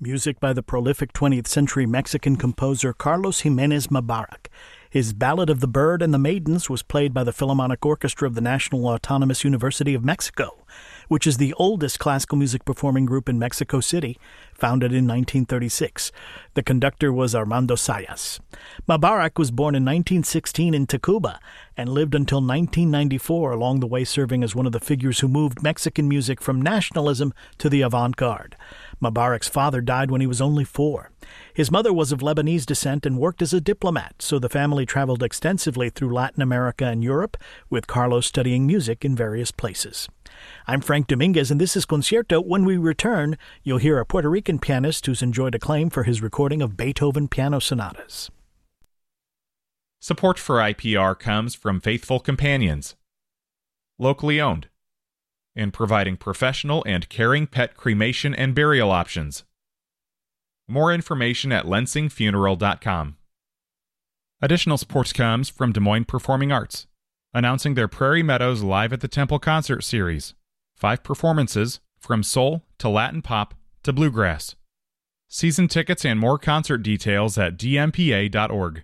music by the prolific 20th century Mexican composer Carlos Jimenez Mubarak. His Ballad of the Bird and the Maidens was played by the Philharmonic Orchestra of the National Autonomous University of Mexico, which is the oldest classical music performing group in Mexico City, founded in 1936. The conductor was Armando Sayas. Mubarak was born in 1916 in Tacuba and lived until 1994, along the way serving as one of the figures who moved Mexican music from nationalism to the avant-garde. Mubarak's father died when he was only 4. His mother was of Lebanese descent and worked as a diplomat, so the family traveled extensively through Latin America and Europe, with Carlos studying music in various places. I'm Frank Dominguez, and this is Concierto. When we return, you'll hear a Puerto Rican pianist who's enjoyed acclaim for his recording of Beethoven piano sonatas. Support for IPR comes from Faithful Companions, locally owned, in providing professional and caring pet cremation and burial options. More information at lensingfuneral.com. Additional support comes from Des Moines Performing Arts, announcing their Prairie Meadows Live at the Temple concert series. 5 performances, from soul to Latin pop to bluegrass. Season tickets and more concert details at dmpa.org.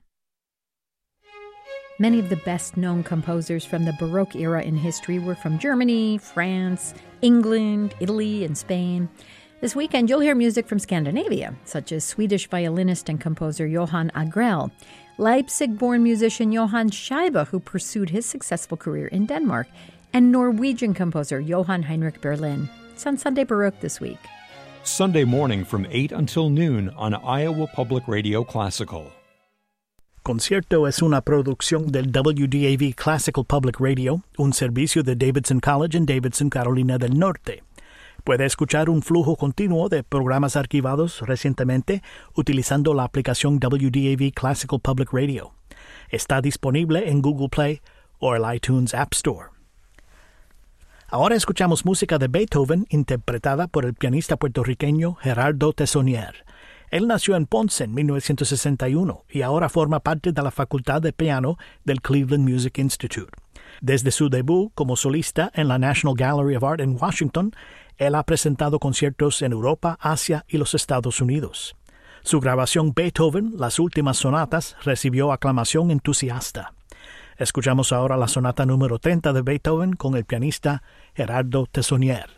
Many of the best-known composers from the Baroque era in history were from Germany, France, England, Italy, and Spain. This weekend, you'll hear music from Scandinavia, such as Swedish violinist and composer Johan Agrell, Leipzig-born musician Johann Scheibe, who pursued his successful career in Denmark, and Norwegian composer Johann Heinrich Berlin. It's on Sunday Baroque this week. Sunday morning from 8 until noon on Iowa Public Radio Classical. Concierto es una producción del WDAV Classical Public Radio, un servicio de Davidson College en Davidson, Carolina del Norte. Puede escuchar un flujo continuo de programas archivados recientemente utilizando la aplicación WDAV Classical Public Radio. Está disponible en Google Play o el iTunes App Store. Ahora escuchamos música de Beethoven interpretada por el pianista puertorriqueño Gerardo Tessonier. Él nació en Ponce en 1961 y ahora forma parte de la Facultad de Piano del Cleveland Music Institute. Desde su debut como solista en la National Gallery of Art en Washington, él ha presentado conciertos en Europa, Asia y los Estados Unidos. Su grabación Beethoven, Las Últimas Sonatas, recibió aclamación entusiasta. Escuchamos ahora la sonata número 30 de Beethoven con el pianista Gerardo Tessonier.